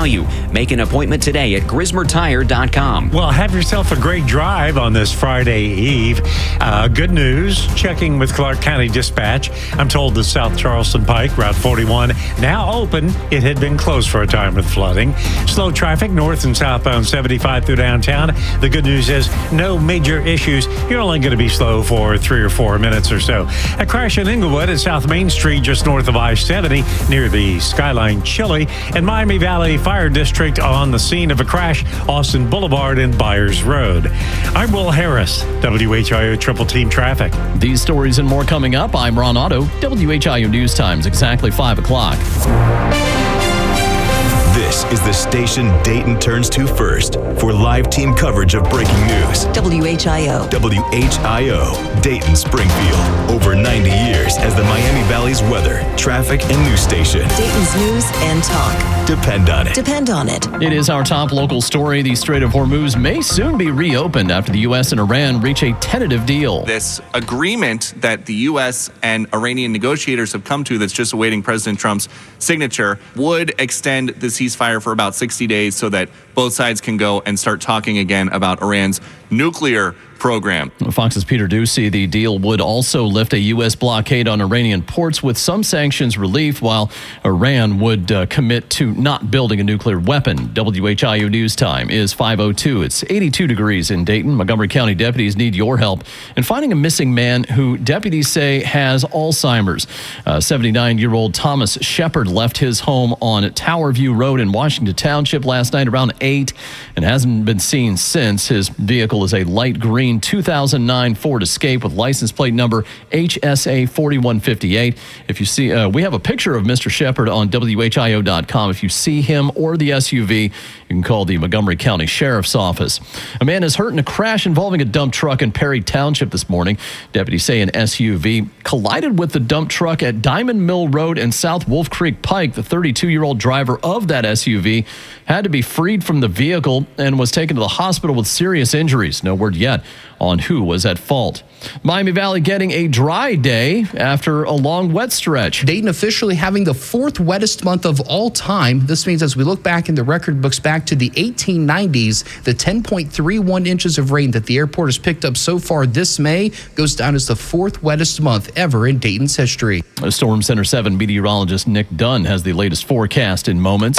Make an appointment today at GrismerTire.com. Well, have yourself a great drive on this Friday Eve. Good news, checking with Clark County Dispatch, I'm told the South Charleston Pike, Route 41, now open. It had been closed for a time with flooding. Slow traffic north and southbound 75 through downtown. The good news is no major issues. You're only going to be slow for 3 or 4 minutes or so. A crash in Inglewood at South Main Street just north of I-70 near the Skyline Chili, and Miami Valley Fire District on the scene of a crash, Austin Boulevard and Byers Road. I'm Will Harris, WHIO Triple Team Traffic. These stories and more coming up. I'm Ron Otto, WHIO News Times, exactly 5 o'clock. This is the station Dayton turns to first for live team coverage of breaking news. WHIO. WHIO, Dayton Springfield. Over 90 years as the Miami Valley's weather, traffic, and news station. Dayton's news and talk. Depend on it. Depend on it. It is our top local story. The Strait of Hormuz may soon be reopened after the U.S. and Iran reach a tentative deal. This agreement that the U.S. and Iranian negotiators have come to that's just awaiting President Trump's signature would extend the ceasefire for about 60 days so that both sides can go and start talking again about Iran's nuclear program. Fox's Peter Doocy, the deal would also lift a U.S. blockade on Iranian ports with some sanctions relief, while Iran would commit to not building a nuclear weapon. WHIO News Time is 5:02. It's 82 degrees in Dayton. Montgomery County deputies need your help in finding a missing man who deputies say has Alzheimer's. 79-year-old Thomas Shepard left his home on Tower View Road in Washington Township last night around 8 and hasn't been seen since. His vehicle is a light green 2009 Ford Escape with license plate number HSA 4158. If you see, we have a picture of Mr. Shepard on WHIO.com. If you see him or the SUV, you can call the Montgomery County Sheriff's Office. A man is hurt in a crash involving a dump truck in Perry Township this morning. Deputies say an SUV collided with the dump truck at Diamond Mill Road and South Wolf Creek Pike. The 32-year-old driver of that SUV had to be freed from the vehicle and was taken to the hospital with serious injuries. No word yet on who was at fault. Miami Valley getting a dry day after a long wet stretch. Dayton officially having the 4th wettest month of all time. This means as we look back in the record books back to the 1890s, the 10.31 inches of rain that the airport has picked up so far this May goes down as the 4th wettest month ever in Dayton's history. Storm Center 7 meteorologist Nick Dunn has the latest forecast in moments.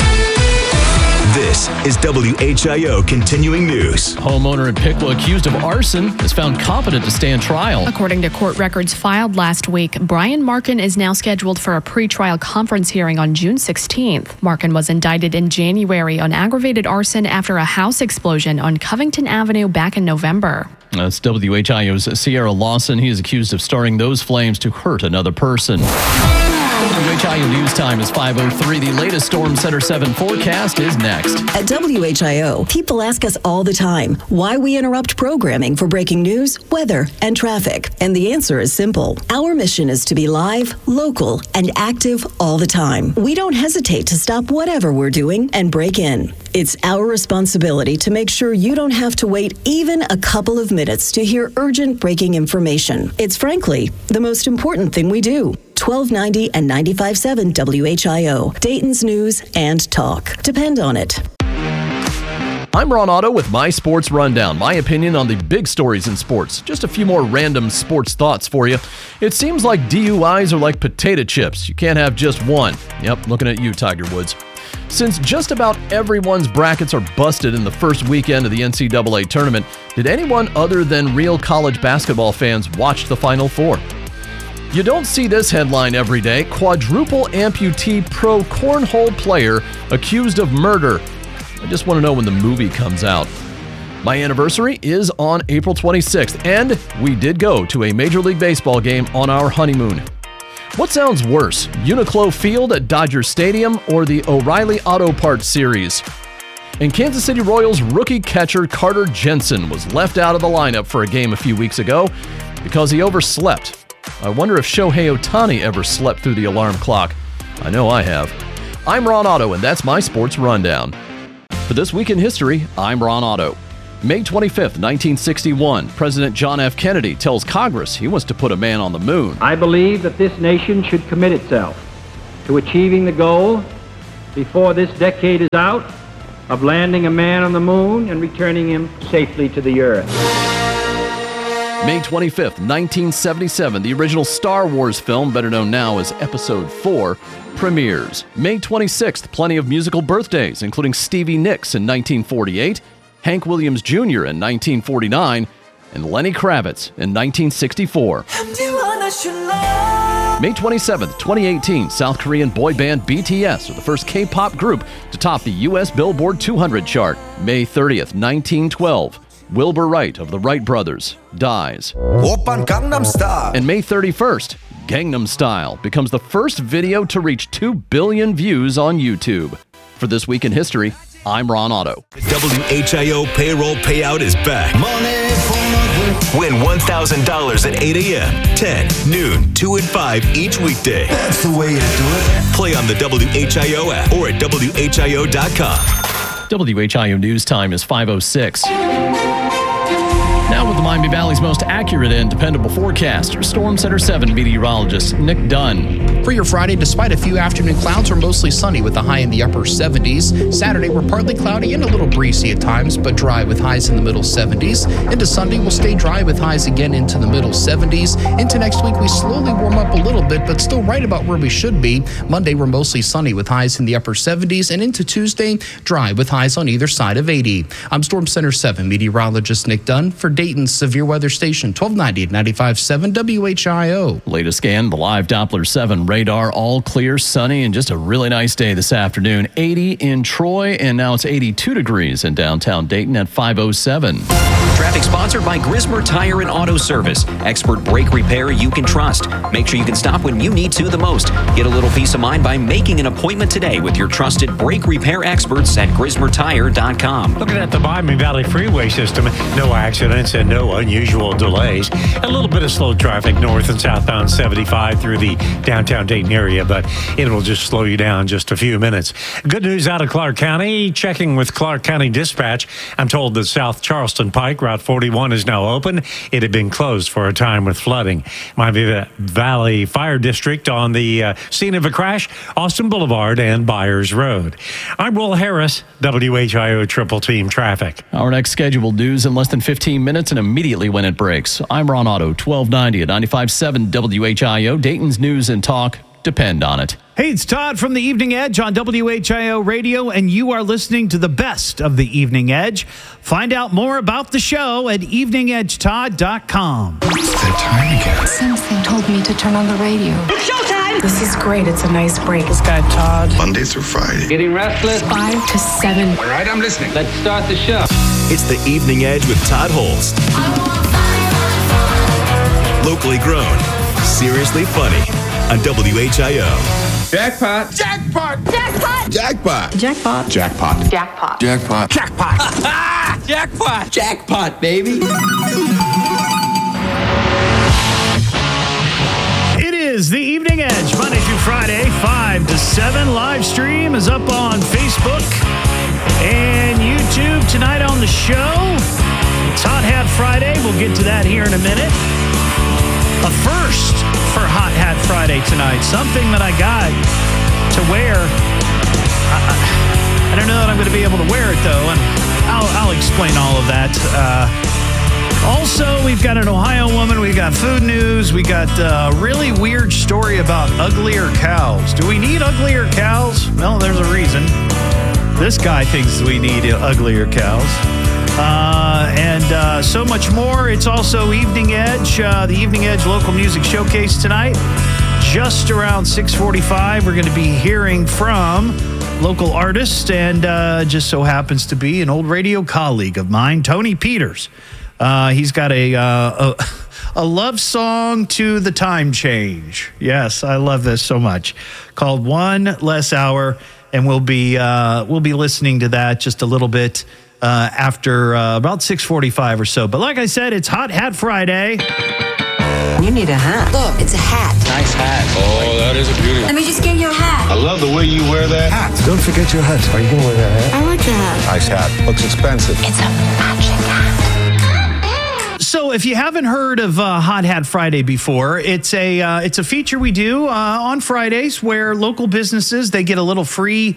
This is WHIO Continuing News. Homeowner in Piqua accused of arson is found competent to stand trial. According to court records filed last week, Brian Markin is now scheduled for a pretrial conference hearing on June 16th. Markin was indicted in January on aggravated arson after a house explosion on Covington Avenue back in November. That's WHIO's Sierra Lawson. He is accused of starting those flames to hurt another person. WHIO News Time is 5:03. The latest Storm Center 7 forecast is next. At WHIO, people ask us all the time why we interrupt programming for breaking news, weather, and traffic. And the answer is simple. Our mission is to be live, local, and active all the time. We don't hesitate to stop whatever we're doing and break in. It's our responsibility to make sure you don't have to wait even a couple of minutes to hear urgent breaking information. It's frankly the most important thing we do. 1290 and 95.7 WHIO, Dayton's news and talk. Depend on it. I'm Ron Otto with My Sports Rundown, my opinion on the big stories in sports. Just a few more random sports thoughts for you. It seems like DUIs are like potato chips. You can't have just one. Yep, looking at you, Tiger Woods. Since just about everyone's brackets are busted in the first weekend of the NCAA tournament, did anyone other than real college basketball fans watch the Final Four? You don't see this headline every day. Quadruple amputee pro cornhole player accused of murder. I just want to know when the movie comes out. My anniversary is on April 26th, and we did go to a Major League Baseball game on our honeymoon. What sounds worse, Uniqlo Field at Dodger Stadium or the O'Reilly Auto Parts Series? And Kansas City Royals rookie catcher Carter Jensen was left out of the lineup for a game a few weeks ago because he overslept. I wonder if Shohei Ohtani ever slept through the alarm clock. I know I have. I'm Ron Otto, and that's my Sports Rundown. For This Week in History, I'm Ron Otto. May 25th, 1961, President John F. Kennedy tells Congress he wants to put a man on the moon. I believe that this nation should commit itself to achieving the goal before this decade is out of landing a man on the moon and returning him safely to the earth. May 25th, 1977, the original Star Wars film, better known now as Episode 4, premieres. May 26th, plenty of musical birthdays, including Stevie Nicks in 1948, Hank Williams Jr. in 1949, and Lenny Kravitz in 1964. May 27th, 2018, South Korean boy band BTS are the first K-pop group to top the U.S. Billboard 200 chart. May 30th, 1912, Wilbur Wright of the Wright Brothers dies. And May 31st, Gangnam Style becomes the first video to reach 2 billion views on YouTube. For This Week in History, I'm Ron Otto. The WHIO payroll payout is back. Win $1,000 at 8 a.m., 10, noon, 2 and 5 each weekday. That's the way to do it. Play on the WHIO app or at WHIO.com. WHIO News Time is 5:06. Now with the Miami Valley's most accurate and dependable forecast, your Storm Center 7 meteorologist, Nick Dunn. For your Friday, despite a few afternoon clouds, we're mostly sunny with a high in the upper 70s. Saturday, we're partly cloudy and a little breezy at times, but dry with highs in the middle 70s. Into Sunday, we'll stay dry with highs again into the middle 70s. Into next week, we slowly warm up a little bit, but still right about where we should be. Monday, we're mostly sunny with highs in the upper 70s, and into Tuesday, dry with highs on either side of 80. I'm Storm Center 7 meteorologist Nick Dunn for Dayton's Severe Weather Station, 1290 at 95.7 WHIO. Latest scan, the live Doppler 7 radar, all clear, sunny, and just a really nice day this afternoon. 80 in Troy, and now it's 82 degrees in downtown Dayton at 5:07. Traffic sponsored by Grismer Tire and Auto Service. Expert brake repair you can trust. Make sure you can stop when you need to the most. Get a little peace of mind by making an appointment today with your trusted brake repair experts at GrismerTire.com. Looking at the Miami Valley Freeway system, no accidents and no unusual delays. A little bit of slow traffic north and southbound 75 through the downtown Dayton area, but it will just slow you down just a few minutes. Good news out of Clark County. Checking with Clark County Dispatch, I'm told that South Charleston Pike, Route 41, is now open. It had been closed for a time with flooding. Miami Valley Fire District on the scene of a crash, Austin Boulevard and Byers Road. I'm Will Harris, WHIO Triple Team Traffic. Our next scheduled news in less than 15 minutes and immediately when it breaks. I'm Ron Otto, 1290 at 95.7 WHIO. Dayton's news and talk depend on it. Hey, it's Todd from the Evening Edge on WHIO Radio, and you are listening to the best of the Evening Edge. Find out more about the show at eveningedgetodd.com. It's that time again. Something told me to turn on the radio. It's showtime! This is great. It's a nice break. This guy, Todd. Monday through Friday. Getting restless? 5 to 7. All right, I'm listening. Let's start the show. It's the Evening Edge with Todd Holst. Locally grown, seriously funny on WHIO. Jackpot. Jackpot! Jackpot! Jackpot. Jackpot. Jackpot. Jackpot. Jackpot. Jackpot! Jackpot! Jackpot, baby! It is the Evening Edge, Monday through Friday, 5 to 7. Live stream is up on Facebook and YouTube tonight on the show. It's Hot Hat Friday. We'll get to that here in a minute. A first for Hot Hat Friday tonight. Something that I got to wear. I don't know that I'm going to be able to wear it, though, and I'll explain all of that. Also, we've got an Ohio woman. We got food news. We got a really weird story about uglier cows. Do we need uglier cows? Well, there's a reason. This guy thinks we need uglier cows. And so much more. It's also Evening Edge, the Evening Edge Local Music Showcase tonight. Just around 6:45, we're going to be hearing from local artists, and just so happens to be an old radio colleague of mine, Tony Peters. He's got a love song to the time change. Yes, I love this so much. Called One Less Hour, and we'll be listening to that just a little bit after about 6:45 or so. But like I said, it's Hot Hat Friday. You need a hat. Look, it's a hat. Nice hat. Oh, that is a beauty. Let me just get you a hat. I love the way you wear that hat. Don't forget your hat. Are you going to wear that hat? I like a hat. Nice hat. Looks expensive. It's a matching hat. So if you haven't heard of Hot Hat Friday before, it's a feature we do on Fridays where local businesses, they get a little free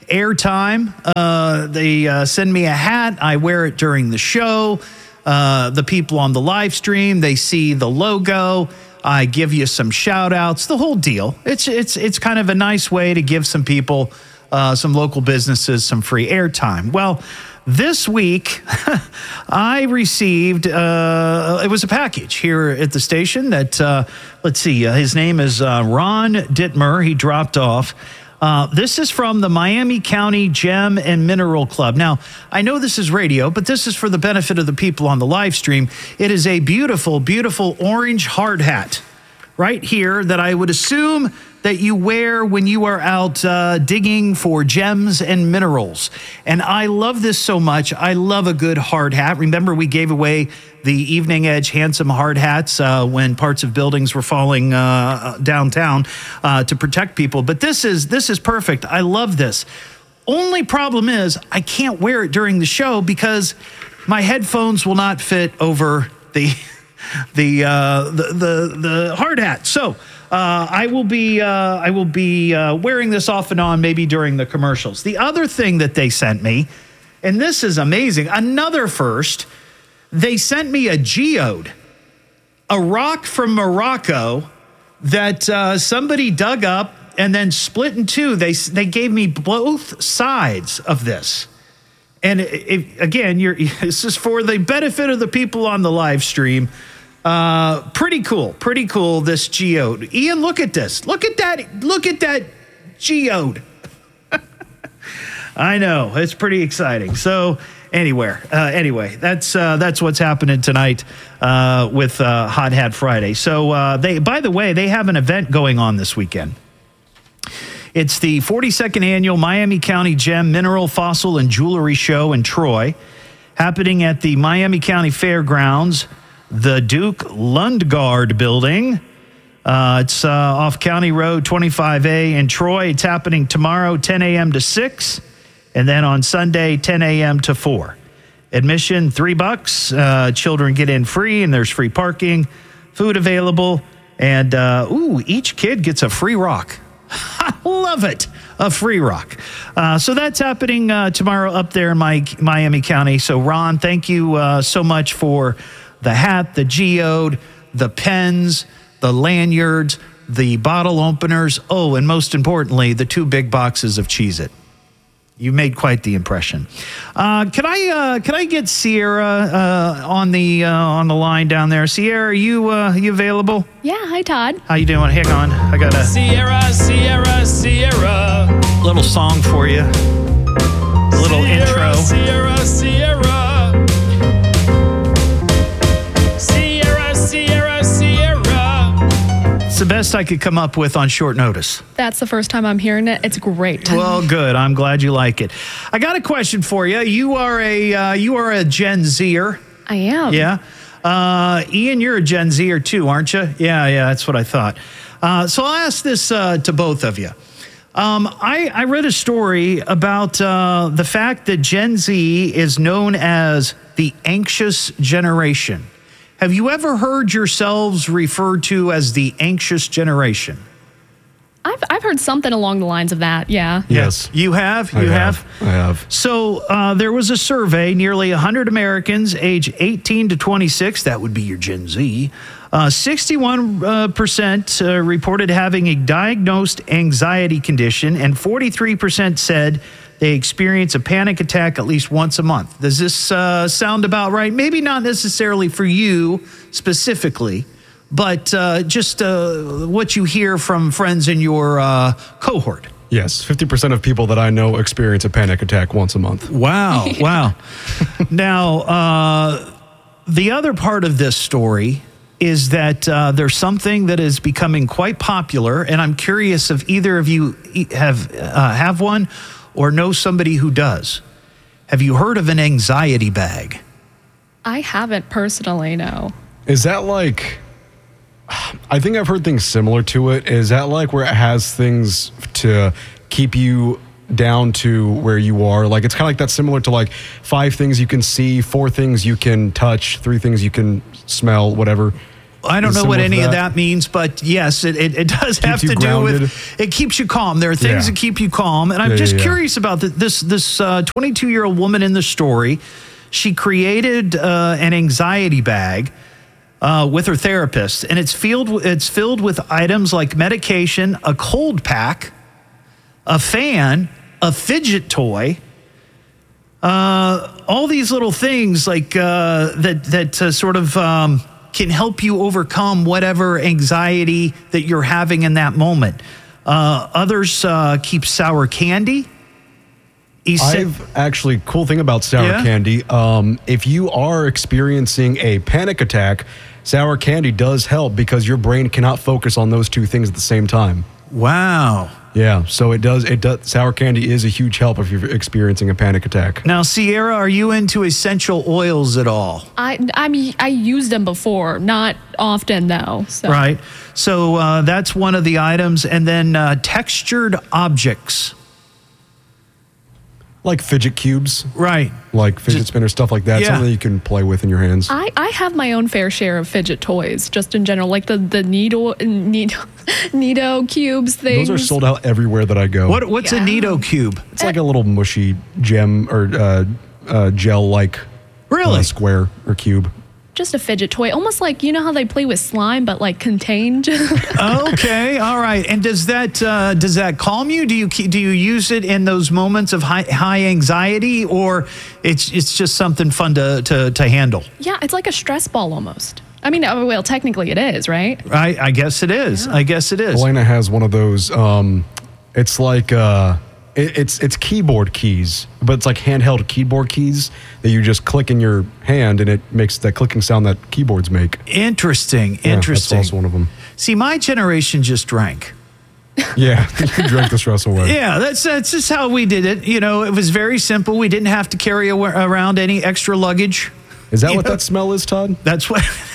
airtime. They send me a hat. I wear it during the show. The people on the live stream, they see the logo. I give you some shout outs, the whole deal. It's kind of a nice way to give some people, some local businesses, some free airtime. Well, this week, I received, it was a package here at the station that, let's see, his name is Ron Dittmer. He dropped off. This is from the Miami County Gem and Mineral Club. Now, I know this is radio, but this is for the benefit of the people on the live stream. It is a beautiful, beautiful orange hard hat right here that I would assume that you wear when you are out digging for gems and minerals. And I love this so much. I love a good hard hat. Remember, we gave away the Evening Edge Handsome hard hats when parts of buildings were falling downtown to protect people. But this is perfect. I love this. Only problem is I can't wear it during the show because my headphones will not fit over the hard hat. So I will be wearing this off and on maybe during the commercials. The other thing that they sent me, and this is amazing, another first, they sent me a geode, a rock from Morocco that somebody dug up and then split in two. They gave me both sides of this. And again, this is for the benefit of the people on the live stream. Pretty cool, this geode. Ian, look at this. Look at that geode. I know, it's pretty exciting. So anyway, that's what's happening tonight with Hot Hat Friday. So by the way, they have an event going on this weekend. It's the 42nd annual Miami County Gem, Mineral, Fossil, and Jewelry Show in Troy, happening at the Miami County Fairgrounds, the Duke Lundgaard Building. It's off County Road 25A in Troy. It's happening tomorrow, 10 a.m. to 6, and then on Sunday, 10 a.m. to 4. Admission, $3. Children get in free, and there's free parking, food available, and each kid gets a free rock. I love it. A free rock. So that's happening tomorrow up there in Miami County. So, Ron, thank you so much for the hat, the geode, the pens, the lanyards, the bottle openers. Oh, and most importantly, the 2 big boxes of Cheez-It. You made quite the impression. Can I get Sierra on the line down there? Sierra, are you available? Yeah, hi Todd. How you doing? Hang on, I got a Sierra. little song for you. A little intro. Sierra. It's the best I could come up with on short notice. That's the first time I'm hearing it. It's great. Well, good. I'm glad you like it. I got a question for you. You are a Gen Zer. I am. Yeah. Ian, you're a Gen Zer too, aren't you? Yeah, that's what I thought. So I'll ask this to both of you. I read a story about the fact that Gen Z is known as the anxious generation. Have you ever heard yourselves referred to as the anxious generation? I've heard something along the lines of that, yeah. Yes. You have? I have. So there was a survey, nearly 100 Americans age 18 to 26, that would be your Gen Z, 61% reported having a diagnosed anxiety condition, and 43% said they experience a panic attack at least once a month. Does this sound about right? Maybe not necessarily for you specifically, but just what you hear from friends in your cohort. Yes, 50% of people that I know experience a panic attack once a month. Wow. Now, the other part of this story is that there's something that is becoming quite popular, and I'm curious if either of you have one or know somebody who does. Have you heard of an anxiety bag? I haven't personally, no. Is that like, I think I've heard things similar to it. Is that like where it has things to keep you down to where you are? Like it's kind of like that's similar to like 5 things you can see, 4 things you can touch, 3 things you can smell, whatever. I don't Is know what similar any to of that? that means, but yes, it does have you to do grounded. with, it keeps you calm. There are things Yeah. that keep you calm. And I'm Yeah, just yeah, yeah. curious about this 22-year-old woman in the story. She created an anxiety bag with her therapist, and it's filled with items like medication, a cold pack, a fan, a fidget toy, all these little things like that sort of can help you overcome whatever anxiety that you're having in that moment. Others keep sour candy. Cool thing about sour Yeah? candy, if you are experiencing a panic attack, sour candy does help because your brain cannot focus on those two things at the same time. Wow. Yeah, so it does. Sour candy is a huge help if you're experiencing a panic attack. Now, Sierra, are you into essential oils at all? I used them before, not often though. So. Right. So that's one of the items. And then textured objects. Like fidget cubes. Right. Like fidget spinners, stuff like that. Yeah. Something you can play with in your hands. I have my own fair share of fidget toys, just in general, like the Nido cubes things. Those are sold out everywhere that I go. What's a Nido cube? It's like a little mushy gem or gel-like square or cube. Just a fidget toy, almost like, you know how they play with slime, but like contained. Okay, all right. And does that calm you? Do you use it in those moments of high anxiety, or it's just something fun to handle? Yeah, it's like a stress ball almost. I mean, well, technically it is, right? I guess it is. I guess it is. Elena has one of those. It's like it's keyboard keys, but it's like handheld keyboard keys that you just click in your hand, and it makes that clicking sound that keyboards make. Interesting. Yeah, that's also one of them. See, my generation just drank. Yeah, you drank the stress away. Yeah, that's just how we did it. You know, it was very simple. We didn't have to carry around any extra luggage. Is that what that smell is, Todd? That's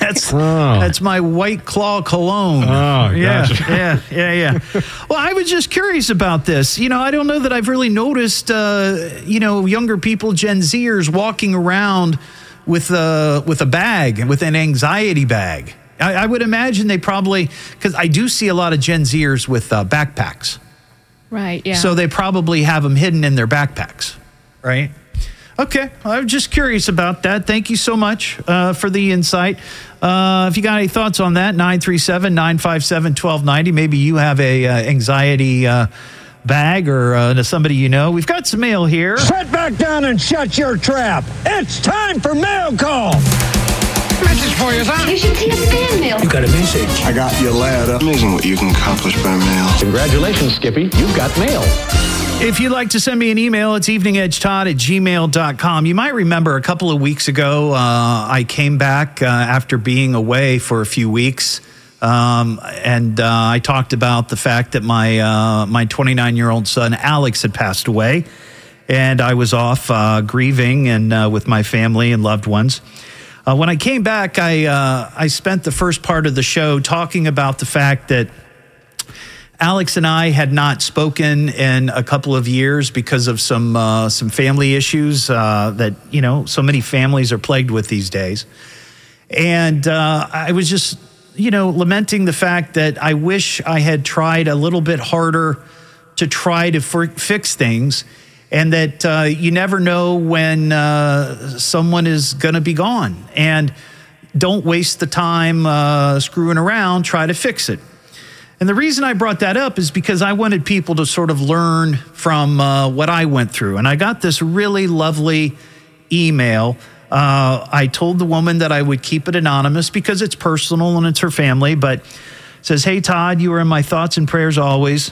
my White Claw cologne. Oh, gotcha. Yeah. Well, I was just curious about this. You know, I don't know that I've really noticed, younger people, Gen Zers, walking around with a bag, with an anxiety bag. I would imagine they probably, because I do see a lot of Gen Zers with backpacks. Right, yeah. So they probably have them hidden in their backpacks, right? Okay, I was just curious about that. Thank you so much for the insight. If you got any thoughts on that, 937-957-1290. Maybe you have a anxiety bag or somebody you know. We've got some mail here. Sit back down and shut your trap. It's time for mail call. Message for you, son. You should see a fan mail. You got a message. I got your letter. Amazing what you can accomplish by mail. Congratulations, Skippy. You've got mail. If you'd like to send me an email, it's eveningedgetodd@gmail.com. You might remember a couple of weeks ago, I came back after being away for a few weeks. And I talked about the fact that my 29-year-old son, Alex, had passed away. And I was off grieving and with my family and loved ones. When I came back, I spent the first part of the show talking about the fact that Alex and I had not spoken in a couple of years because of some family issues that, so many families are plagued with these days. And I was just, lamenting the fact that I wish I had tried a little bit harder to try to fix things, and that you never know when someone is going to be gone. And don't waste the time screwing around, try to fix it. And the reason I brought that up is because I wanted people to sort of learn from what I went through. And I got this really lovely email. I told the woman that I would keep it anonymous because it's personal and it's her family, but it says, "Hey, Todd, you are in my thoughts and prayers always.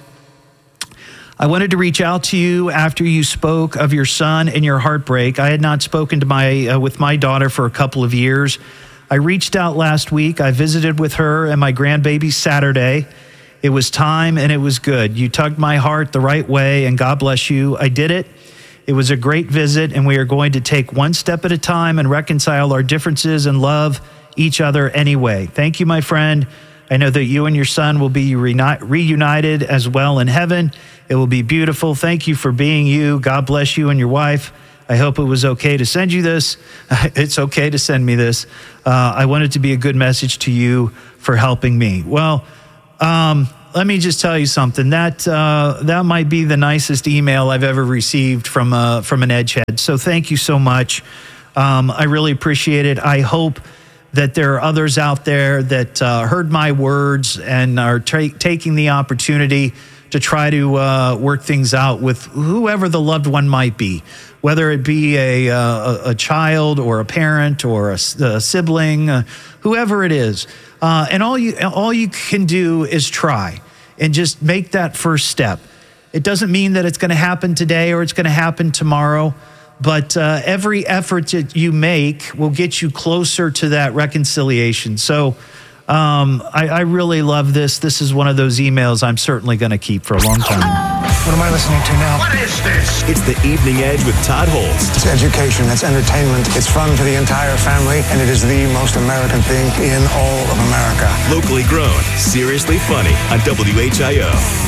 I wanted to reach out to you after you spoke of your son and your heartbreak. I had not spoken to with my daughter for a couple of years. I reached out last week. I visited with her and my grandbaby Saturday. It was time and it was good. You tugged my heart the right way, and God bless you. I did it. It was a great visit, and we are going to take one step at a time and reconcile our differences and love each other anyway. Thank you, my friend. I know that you and your son will be reunited as well in heaven. It will be beautiful. Thank you for being you. God bless you and your wife. I hope it was okay to send you this. It's okay to send me this. I want it to be a good message to you for helping me. Well, let me just tell you something. That might be the nicest email I've ever received from an edgehead. So thank you so much. I really appreciate it. I hope that there are others out there that heard my words and are taking the opportunity to try to work things out with whoever the loved one might be, whether it be a child or a parent or a sibling, whoever it is. And all you can do is try and just make that first step. It doesn't mean that it's going to happen today or it's going to happen tomorrow, but every effort that you make will get you closer to that reconciliation. So I really love this. This is one of those emails I'm certainly going to keep for a long time. What am I listening to now? What is this? It's the Evening Edge with Todd Holst. It's education, it's entertainment, it's fun for the entire family, and it is the most American thing in all of America. Locally grown, seriously funny on WHIO.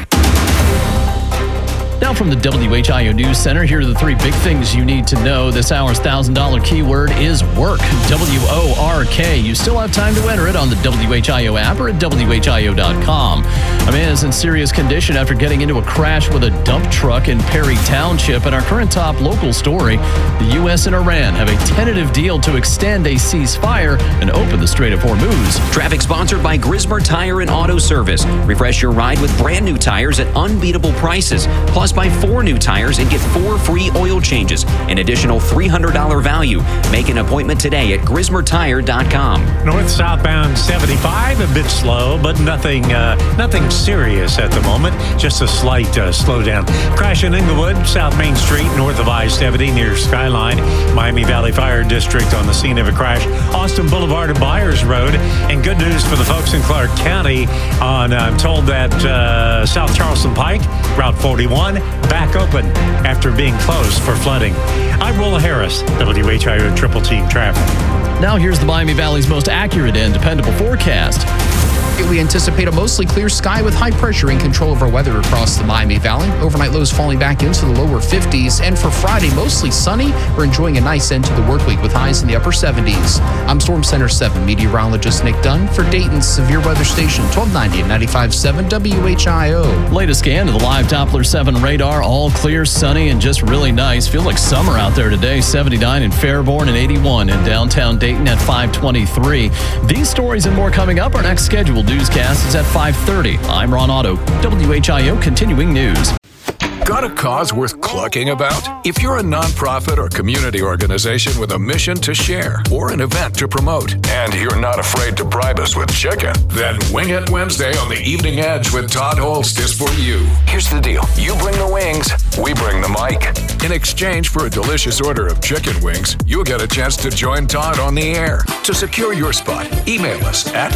Now from the WHIO News Center, here are the three big things you need to know. This hour's $1,000 keyword is work, W-O-R-K. You still have time to enter it on the WHIO app or at WHIO.com. A man is in serious condition after getting into a crash with a dump truck in Perry Township. And our current top local story, the U.S. and Iran have a tentative deal to extend a ceasefire and open the Strait of Hormuz. Traffic sponsored by Grismer Tire and Auto Service. Refresh your ride with brand new tires at unbeatable prices. Plus, buy 4 new tires and get 4 free oil changes, an additional $300 value. Make an appointment today at GrismerTire.com. North-southbound 75, a bit slow, but nothing serious at the moment. Just a slight slowdown. Crash in Inglewood, South Main Street, north of I-70 near Skyline. Miami Valley Fire District on the scene of a crash. Austin Boulevard and Byers Road. And good news for the folks in Clark County on, I'm told that South Charleston Pike, Route 41, back open after being closed for flooding. I'm Rolla Harris, WHIO Triple Team Traffic. Now here's the Miami Valley's most accurate and dependable forecast. We anticipate a mostly clear sky with high pressure in control of our weather across the Miami Valley. Overnight lows falling back into the lower 50s. And for Friday, mostly sunny. We're enjoying a nice end to the work week with highs in the upper 70s. I'm Storm Center 7 meteorologist Nick Dunn for Dayton's Severe Weather Station, 1290 and 95.7 WHIO. Latest scan of the live Doppler 7 radar. All clear, sunny, and just really nice. Feels like summer out there today. 79 in Fairborn and 81 in downtown Dayton at 523. These stories and more coming up. Our next scheduled newscast is at 5:30. I'm Ron Otto, WHIO Continuing News. Got a cause worth clucking about? If you're a nonprofit or community organization with a mission to share or an event to promote, and you're not afraid to bribe us with chicken, then Wing It Wednesday on the Evening Edge with Todd Holst is for you. Here's the deal. You bring the wings, we bring the mic. In exchange for a delicious order of chicken wings, you'll get a chance to join Todd on the air. To secure your spot, email us at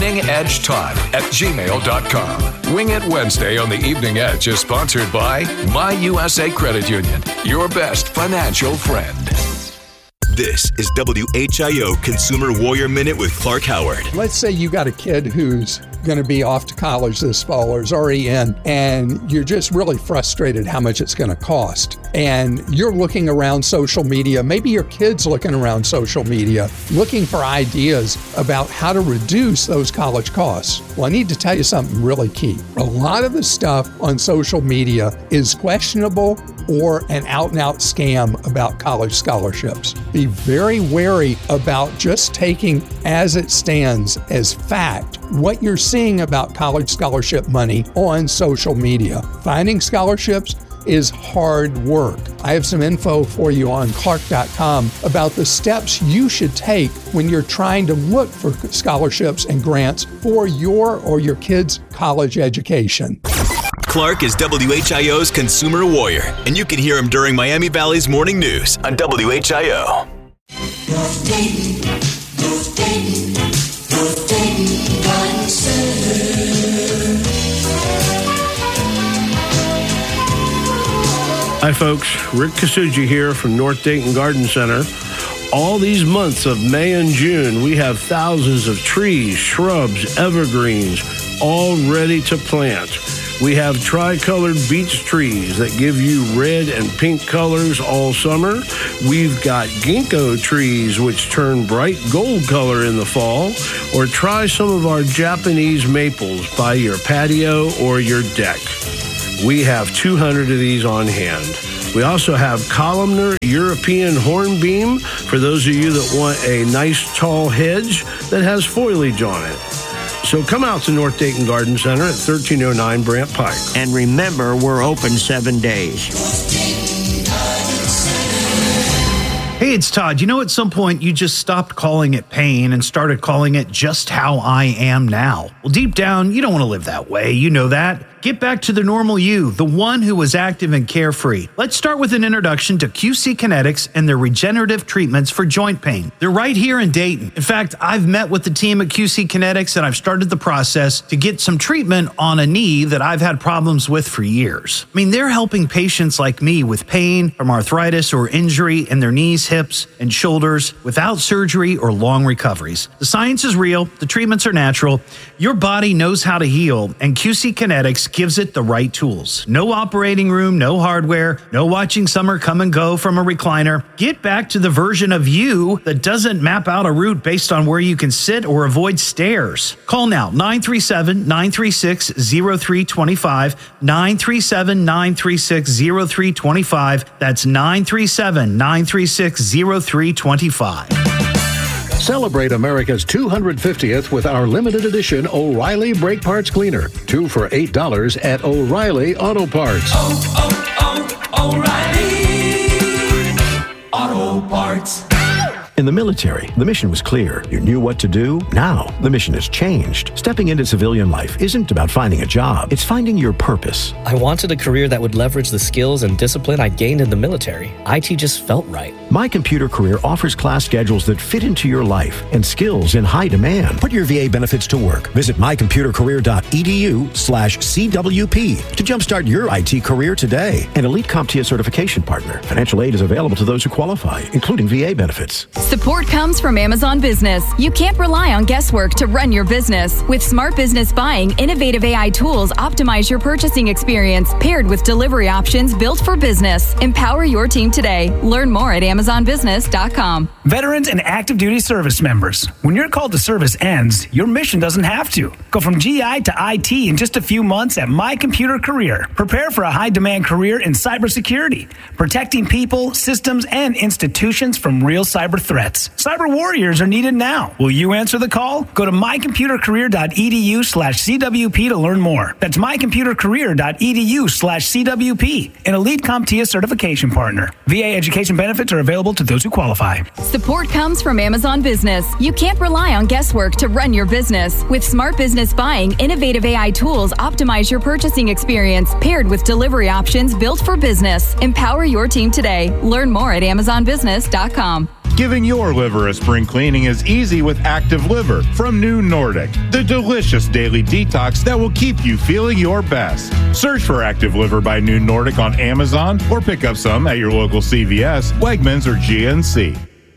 eveningedgetodd@gmail.com. Wing It Wednesday on the Evening Edge is sponsored by My USA Credit Union, your best financial friend. This is WHIO Consumer Warrior Minute with Clark Howard. Let's say you got a kid who's going to be off to college this fall or is already in, and you're just really frustrated how much it's going to cost. And you're looking around social media, maybe your kid's looking around social media, looking for ideas about how to reduce those college costs. Well, I need to tell you something really key. A lot of the stuff on social media is questionable or an out-and-out scam about college scholarships. Be very wary about just taking as it stands as fact what you're seeing about college scholarship money on social media. Finding scholarships is hard work. I have some info for you on Clark.com about the steps you should take when you're trying to look for scholarships and grants for your or your kid's college education. Clark is WHIO's Consumer Warrior, and you can hear him during Miami Valley's Morning News on WHIO. North Dayton, North Dayton, North Dayton Garden Center. Hi folks, Rick Kasuji here from North Dayton Garden Center. All these months of May and June, we have thousands of trees, shrubs, evergreens, all ready to plant. We have tricolored beech trees that give you red and pink colors all summer. We've got ginkgo trees which turn bright gold color in the fall. Or try some of our Japanese maples by your patio or your deck. We have 200 of these on hand. We also have columnar European hornbeam for those of you that want a nice tall hedge that has foliage on it. So come out to North Dayton Garden Center at 1309 Brant Pike. And remember, we're open 7 days. Hey, it's Todd. You know, at some point, you just stopped calling it pain and started calling it just how I am now. Well, deep down, you don't want to live that way. You know that. Get back to the normal you, the one who was active and carefree. Let's start with an introduction to QC Kinetics and their regenerative treatments for joint pain. They're right here in Dayton. In fact, I've met with the team at QC Kinetics and I've started the process to get some treatment on a knee that I've had problems with for years. I mean, they're helping patients like me with pain from arthritis or injury in their knees, hips, and shoulders without surgery or long recoveries. The science is real. The treatments are natural. Your body knows how to heal, and QC Kinetics gives it the right tools. No operating room, no hardware, no watching summer come and go from a recliner. Get back to the version of you that doesn't map out a route based on where you can sit or avoid stairs. Call now, 937-936-0325, 937-936-0325. That's 937-936-0325. Celebrate America's 250th with our limited edition O'Reilly Brake Parts Cleaner. 2 for $8 at O'Reilly Auto Parts. O'Reilly Auto Parts. In the military, the mission was clear. You knew what to do. Now, the mission has changed. Stepping into civilian life isn't about finding a job. It's finding your purpose. I wanted a career that would leverage the skills and discipline I gained in the military. IT just felt right. My Computer Career offers class schedules that fit into your life and skills in high demand. Put your VA benefits to work. Visit mycomputercareer.edu/CWP to jumpstart your IT career today. An elite CompTIA certification partner. Financial aid is available to those who qualify, including VA benefits. Support comes from Amazon Business. You can't rely on guesswork to run your business. With Smart Business Buying, innovative AI tools optimize your purchasing experience, paired with delivery options built for business. Empower your team today. Learn more at AmazonBusiness.com. Veterans and active duty service members, when your call to service ends, your mission doesn't have to. Go from GI to IT in just a few months at My Computer Career. Prepare for a high-demand career in cybersecurity, protecting people, systems, and institutions from real cyber threats. Cyber warriors are needed now. Will you answer the call? Go to mycomputercareer.edu/CWP to learn more. That's mycomputercareer.edu/CWP, an elite CompTIA certification partner. VA education benefits are available to those who qualify. Support comes from Amazon Business. You can't rely on guesswork to run your business. With Smart Business Buying, innovative AI tools optimize your purchasing experience, paired with delivery options built for business. Empower your team today. Learn more at AmazonBusiness.com. Giving your liver a spring cleaning is easy with Active Liver from New Nordic, the delicious daily detox that will keep you feeling your best. Search for Active Liver by New Nordic on Amazon or pick up some at your local CVS, Wegmans, or GNC.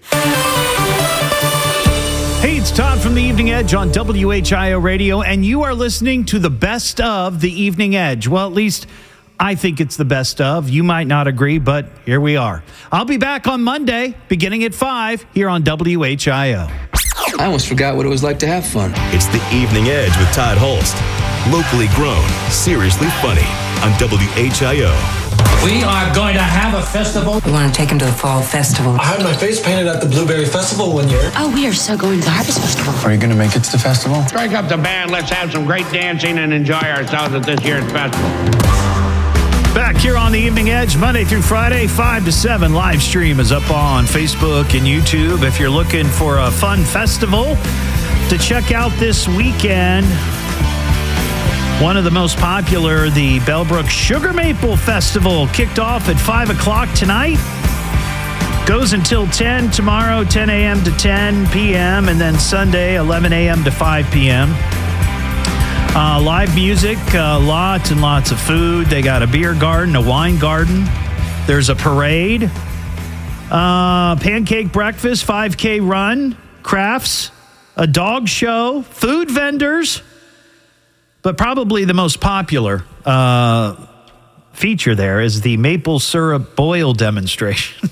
Hey, it's Todd from The Evening Edge on WHIO Radio, and you are listening to the best of The Evening Edge. Well, at least I think it's the best of. You might not agree, but here we are. I'll be back on Monday, beginning at 5, here on WHIO. I almost forgot what it was like to have fun. It's The Evening Edge with Todd Holst. Locally grown, seriously funny on WHIO. We are going to have a festival. We want to take him to the fall festival. I had my face painted at the Blueberry Festival one year. Oh, we are so going to the Harvest Festival. Are you going to make it to the festival? Strike up the band. Let's have some great dancing and enjoy ourselves at this year's festival. Back here on The Evening Edge, Monday through Friday, 5 to 7. Live stream is up on Facebook and YouTube. If you're looking for a fun festival to check out this weekend, one of the most popular, the Bellbrook Sugar Maple Festival, kicked off at 5 o'clock tonight. Goes until 10 tomorrow, 10 a.m. to 10 p.m., and then Sunday, 11 a.m. to 5 p.m. Live music, lots and lots of food. They got a beer garden, a wine garden. There's a parade, pancake breakfast, 5K run, crafts, a dog show, food vendors. But probably the most popular feature there is the maple syrup boil demonstration.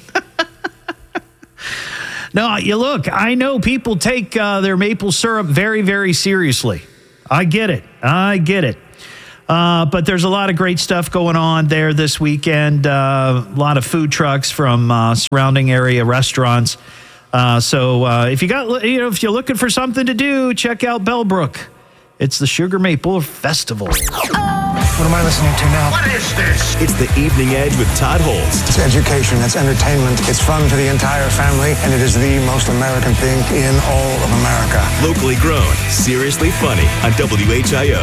No, you look, I know people take their maple syrup very, very seriously. I get it. But there's a lot of great stuff going on there this weekend. A lot of food trucks from surrounding area restaurants. So if you're looking for something to do, check out Bellbrook. It's the Sugar Maple Festival. What am I listening to now? What is this? It's the Evening Edge with Todd Holst. It's education, it's entertainment, it's fun for the entire family, and it is the most American thing in all of America. Locally grown, seriously funny on WHIO.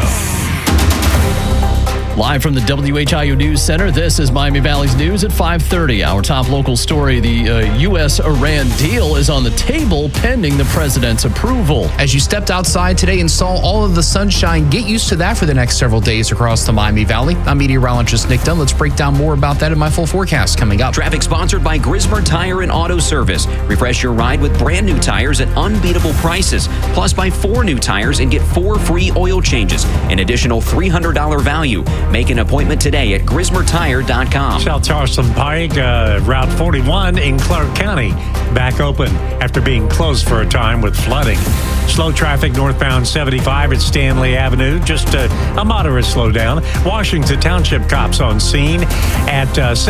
Live from the WHIO News Center, this is Miami Valley's News at 5:30. Our top local story, the U.S.-Iran deal is on the table pending the president's approval. As you stepped outside today and saw all of the sunshine, get used to that for the next several days across the Miami Valley. I'm meteorologist Nick Dunn. Let's break down more about that in my full forecast coming up. Traffic sponsored by Grismer Tire and Auto Service. Refresh your ride with brand new tires at unbeatable prices. Plus, buy 4 new tires and get 4 free oil changes. An additional $300 value. Make an appointment today at GrismerTire.com. South Charleston Pike, Route 41 in Clark County, back open after being closed for a time with flooding. Slow traffic northbound 75 at Stanley Avenue, just a moderate slowdown. Washington Township cops on scene at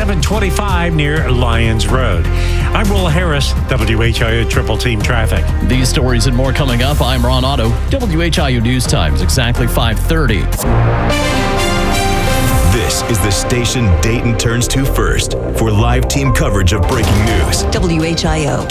725 near Lyons Road. I'm Will Harris, WHIO Triple Team Traffic. These stories and more coming up. I'm Ron Otto, WHIO News Times, exactly 5:30. This is the station Dayton turns to first for live team coverage of breaking news. WHIO.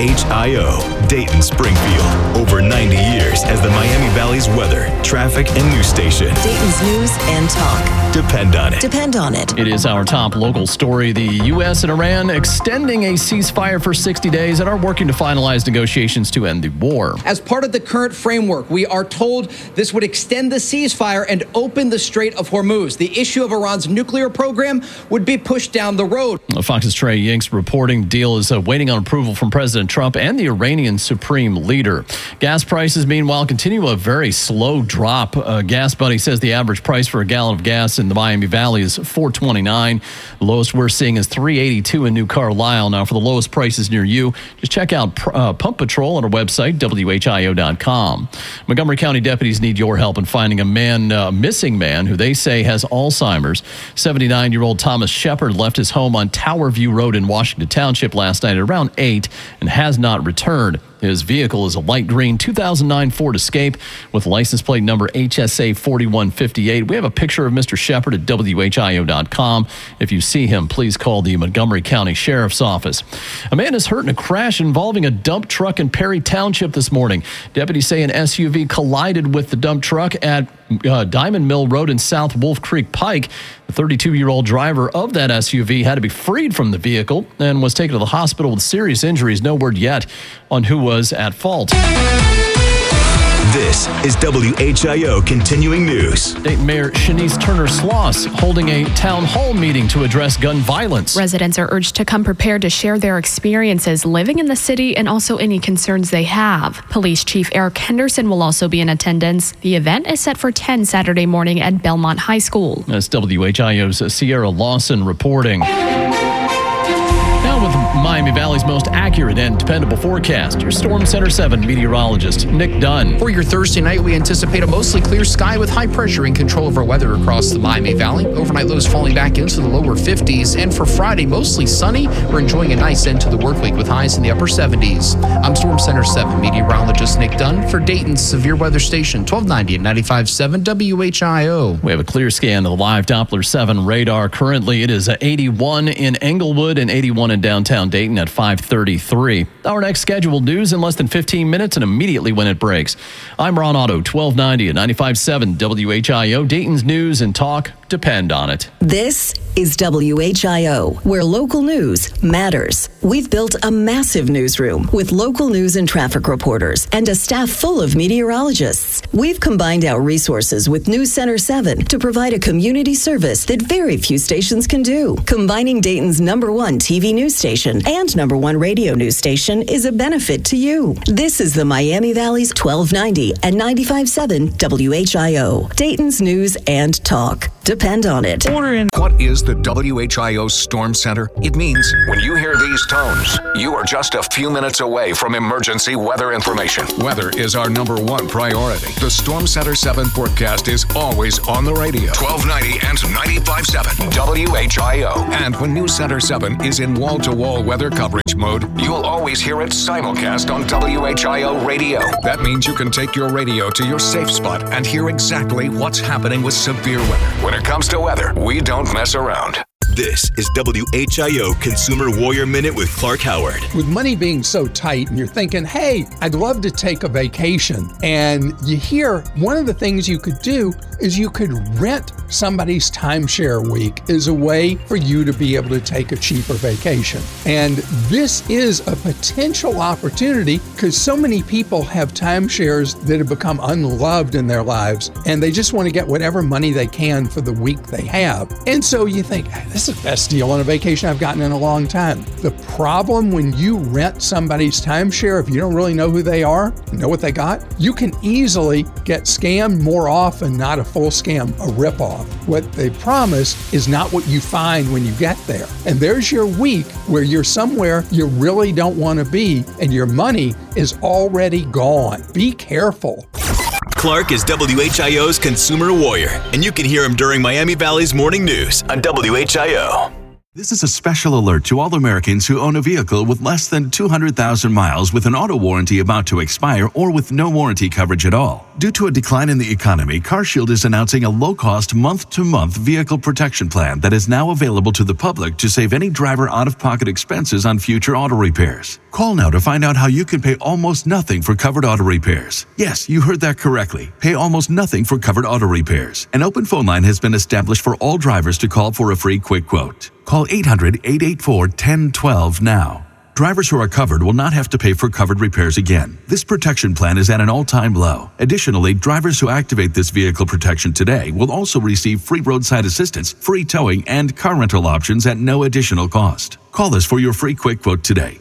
WHIO, Dayton, Springfield. Over 90 years as the Miami Valley's weather, traffic, and news station. Dayton's news and talk. Depend on it. Depend on it. It is our top local story. The U.S. and Iran extending a ceasefire for 60 days and are working to finalize negotiations to end the war. As part of the current framework, we are told this would extend the ceasefire and open the Strait of Hormuz. The issue of Iran's nuclear program would be pushed down the road. Fox's Trey Yinks reporting the deal is waiting on approval from President Trump and the Iranian supreme leader. Gas prices, meanwhile, continue a very slow drop. Gas Buddy says the average price for a gallon of gas in the Miami Valley is $4.29. The lowest we're seeing is $3.82 in New Carlisle. Now, for the lowest prices near you, just check out Pump Patrol on our website, WHIO.com. Montgomery County deputies need your help in finding a missing man who they say has Alzheimer's. 79-year-old Thomas Shepard left his home on Tower View Road in Washington Township last night at around 8 and has not returned. His vehicle is a light green 2009 Ford Escape with license plate number HSA 4158. We have a picture of Mr. Shepard at WHIO.com. If you see him, please call the Montgomery County Sheriff's Office. A man is hurt in a crash involving a dump truck in Perry Township this morning. Deputies say an SUV collided with the dump truck at Diamond Mill Road in South Wolf Creek Pike. The 32-year-old driver of that SUV had to be freed from the vehicle and was taken to the hospital with serious injuries. No word yet on who was at fault. This is WHIO Continuing News. Dayton Mayor Shanice Turner-Sloss holding a town hall meeting to address gun violence. Residents are urged to come prepared to share their experiences living in the city and also any concerns they have. Police Chief Eric Henderson will also be in attendance. The event is set for 10 Saturday morning at Belmont High School. That's WHIO's Sierra Lawson reporting. Now with Miami Valley's most accurate and dependable forecast, your Storm Center 7 meteorologist, Nick Dunn. For your Thursday night, we anticipate a mostly clear sky with high pressure in control of our weather across the Miami Valley. Overnight lows falling back into the lower 50s. And for Friday, mostly sunny. We're enjoying a nice end to the work week with highs in the upper 70s. I'm Storm Center 7 meteorologist Nick Dunn for Dayton's Severe Weather Station, 1290 and 95.7 WHIO. We have a clear scan of the live Doppler 7 radar. Currently, it is 81 in Englewood and 81 in downtown Dayton at 5:33. Our next scheduled news in less than 15 minutes and immediately when it breaks. I'm Ron Otto, 1290 and 95.7 WHIO. Dayton's news and talk depend on it. This is WHIO, where local news matters. We've built a massive newsroom with local news and traffic reporters and a staff full of meteorologists. We've combined our resources with News Center 7 to provide a community service that very few stations can do. Combining Dayton's #1 TV news station and #1 radio news station is a benefit to you. This is the Miami Valley's 1290 and 95.7 WHIO, Dayton's news and talk. depend on it. What is the WHIO Storm Center? It means when you hear these tones, you are just a few minutes away from emergency weather information. Weather is our number one priority. The Storm Center 7 forecast is always on the radio. 1290 and 95.7 WHIO. And when News Center 7 is in wall-to-wall weather coverage mode, you'll always hear it simulcast on WHIO radio. That means you can take your radio to your safe spot and hear exactly what's happening with severe weather. When it comes to weather, we don't mess around. This is WHIO Consumer Warrior Minute with Clark Howard. With money being so tight and you're thinking, hey, I'd love to take a vacation. And you hear one of the things you could do is you could rent somebody's timeshare week as a way for you to be able to take a cheaper vacation. And this is a potential opportunity because so many people have timeshares that have become unloved in their lives and they just want to get whatever money they can for the week they have. And so you think, this is the best deal on a vacation I've gotten in a long time. The problem when you rent somebody's timeshare, if you don't really know who they are, know what they got, you can easily get scammed more often, not a full scam, a ripoff. What they promise is not what you find when you get there. And there's your week where you're somewhere you really don't want to be and your money is already gone. Be careful. Clark is WHIO's Consumer Warrior, and you can hear him during Miami Valley's Morning News on WHIO. This is a special alert to all Americans who own a vehicle with less than 200,000 miles with an auto warranty about to expire or with no warranty coverage at all. Due to a decline in the economy, CarShield is announcing a low-cost month-to-month vehicle protection plan that is now available to the public to save any driver out-of-pocket expenses on future auto repairs. Call now to find out how you can pay almost nothing for covered auto repairs. Yes, you heard that correctly. Pay almost nothing for covered auto repairs. An open phone line has been established for all drivers to call for a free quick quote. Call 800-884-1012 now. Drivers who are covered will not have to pay for covered repairs again. This protection plan is at an all-time low. Additionally, drivers who activate this vehicle protection today will also receive free roadside assistance, free towing, and car rental options at no additional cost. Call us for your free quick quote today.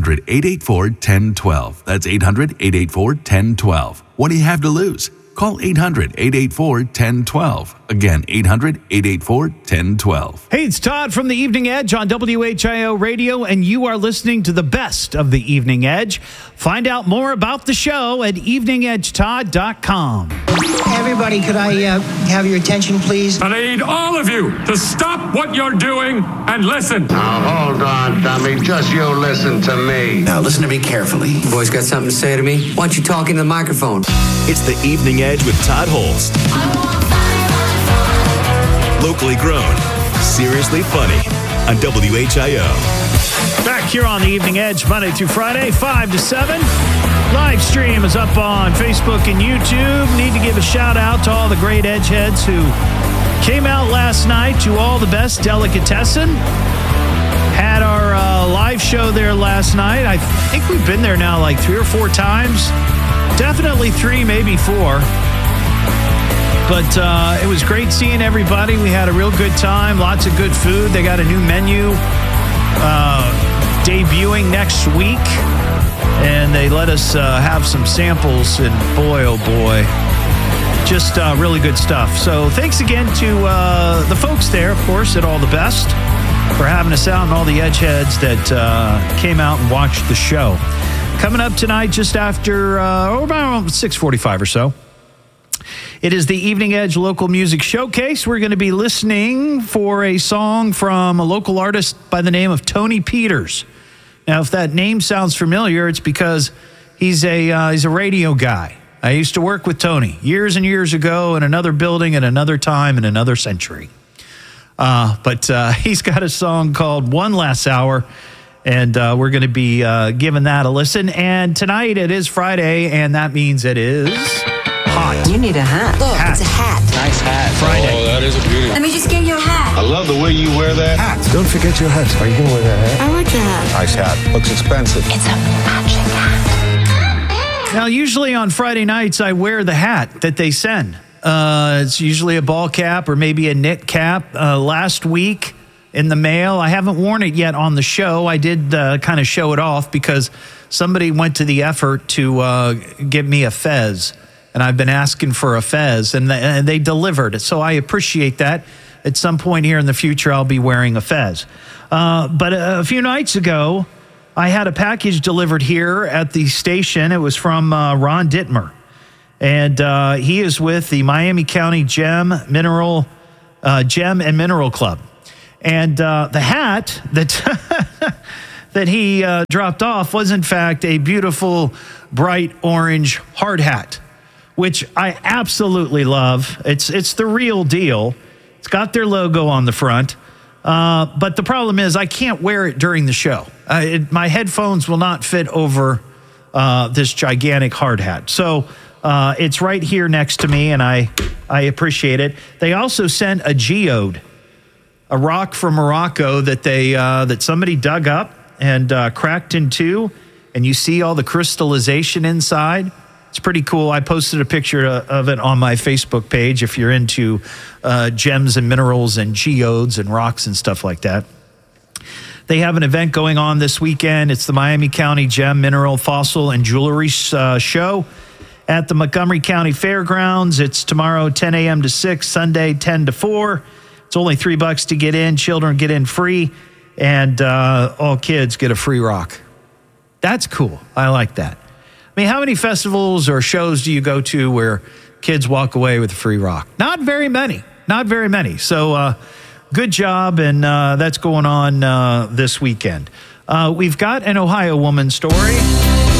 800-884-1012. That's 800-884-1012. What do you have to lose? Call 800-884-1012. Again, 800-884-1012. Hey, it's Todd from the Evening Edge on WHIO Radio, and you are listening to the best of the Evening Edge. Find out more about the show at eveningedgetodd.com. Everybody, could I have your attention, please? I need all of you to stop what you're doing and listen. Now, hold on, dummy. Just you listen to me. Now, listen to me carefully. You boys got something to say to me? Why don't you talk into the microphone? It's the Evening Edge with Todd Holst. Locally grown, seriously funny on WHIO. Back here on the Evening Edge, Monday through Friday, 5 to 7. Live stream is up on Facebook and YouTube. Need to give a shout out to all the great Edgeheads who came out last night to All the Best Delicatessen. Had our live show there last night. I think we've been there now like 3 or 4 times. Definitely 3, maybe 4. But it was great seeing everybody. We had a real good time. Lots of good food. They got a new menu debuting next week. And they let us have some samples. And boy, oh boy, just really good stuff. So thanks again to the folks there, of course, at All the Best for having us out and all the Edgeheads that came out and watched the show. Coming up tonight just after about 6:45 or so. It is the Evening Edge Local Music Showcase. We're going to be listening for a song from a local artist by the name of Tony Peters. Now, if that name sounds familiar, it's because he's a radio guy. I used to work with Tony years and years ago in another building at another time in another century. But he's got a song called One Last Hour, and we're going to be giving that a listen. And tonight it is Friday, and that means it is hot. You need a hat. Look, it's a hat. Nice hat. Friday. Oh, that is a beauty. Let me just get you a hat. I love the way you wear that hat. Don't forget your hat. Are you going to wear that hat? I like a hat. Nice hat. Looks expensive. It's a matching hat. Now, usually on Friday nights, I wear the hat that they send. It's usually a ball cap or maybe a knit cap. Last week in the mail, I haven't worn it yet on the show. I did kind of show it off because somebody went to the effort to get me a fez. And I've been asking for a fez, and they delivered it. So I appreciate that. at some point here in the future, I'll be wearing a fez. But a few nights ago, I had a package delivered here at the station. It was from Ron Dittmer. And he is with the Miami County Gem and Mineral Club. And the hat that that he dropped off was, in fact, a beautiful, bright orange hard hat, which I absolutely love. It's the real deal. It's got their logo on the front. But the problem is I can't wear it during the show. My headphones will not fit over this gigantic hard hat. So it's right here next to me, and I appreciate it. They also sent a geode, a rock from Morocco that that somebody dug up and cracked in two, and you see all the crystallization inside. It's pretty cool. I posted a picture of it on my Facebook page if you're into gems and minerals and geodes and rocks and stuff like that. They have an event going on this weekend. It's the Miami County Gem, Mineral, Fossil, and Jewelry Show at the Montgomery County Fairgrounds. It's tomorrow, 10 a.m. to 6, Sunday, 10 to 4. It's only $3 to get in. Children get in free, and all kids get a free rock. That's cool. I like that. I mean, how many festivals or shows do you go to where kids walk away with a free rock? Not very many. Not very many. So good job, and that's going on this weekend. We've got an Ohio woman story.